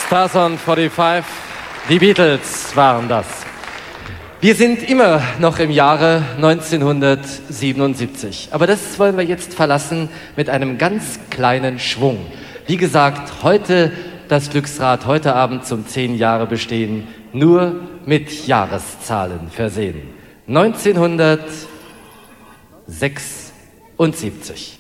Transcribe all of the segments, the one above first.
Stars on 45, die Beatles waren das. Wir sind immer noch im Jahre 1977. Aber das wollen wir jetzt verlassen mit einem ganz kleinen Schwung. Wie gesagt, heute das Glücksrad, heute Abend zum 10 Jahre bestehen, nur mit Jahreszahlen versehen. 1976.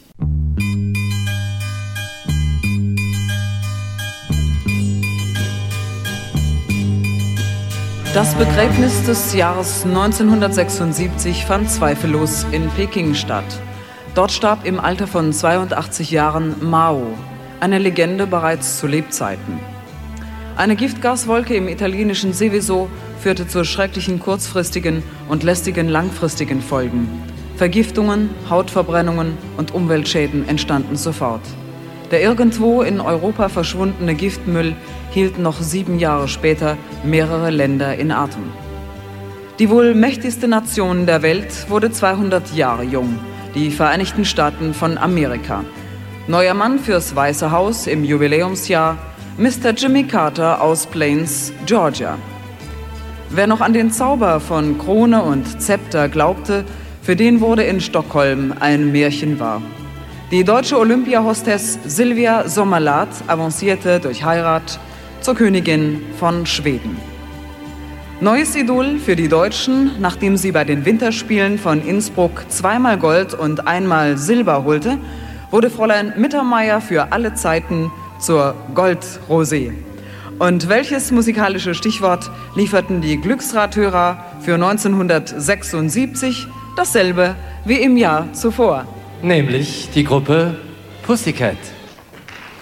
Das Begräbnis des Jahres 1976 fand zweifellos in Peking statt. Dort starb im Alter von 82 Jahren Mao, eine Legende bereits zu Lebzeiten. Eine Giftgaswolke im italienischen Seveso führte zu schrecklichen kurzfristigen und lästigen langfristigen Folgen. Vergiftungen, Hautverbrennungen und Umweltschäden entstanden sofort. Der irgendwo in Europa verschwundene Giftmüll hielt noch 7 Jahre später mehrere Länder in Atem. Die wohl mächtigste Nation der Welt wurde 200 Jahre jung, die Vereinigten Staaten von Amerika. Neuer Mann fürs Weiße Haus im Jubiläumsjahr, Mr. Jimmy Carter aus Plains, Georgia. Wer noch an den Zauber von Krone und Zepter glaubte, für den wurde in Stockholm ein Märchen wahr. Die deutsche Olympia-Hostess Silvia Sommerlath avancierte durch Heirat zur Königin von Schweden. Neues Idol für die Deutschen, nachdem sie bei den Winterspielen von Innsbruck 2-mal Gold und 1-mal Silber holte, wurde Fräulein Mittermeier für alle Zeiten zur Gold-Rosé. Und welches musikalische Stichwort lieferten die Glücksradhörer für 1976? Dasselbe wie im Jahr zuvor. Nämlich die Gruppe Pussycat.